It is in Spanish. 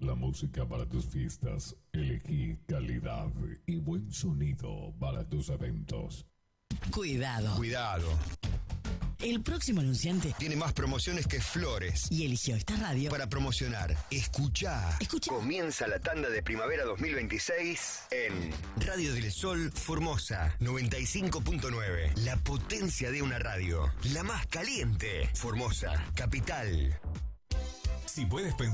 la música para tus fiestas. Elegí calidad y buen sonido para tus eventos. Cuidado. Cuidado. El próximo anunciante Tiene más promociones que flores. y eligió esta radio Para promocionar, escuchá. Escuchá. Comienza la tanda de primavera 2026 en Radio del Sol Formosa 95.9. La potencia de una radio. La más caliente. Formosa, capital. Si puedes pensar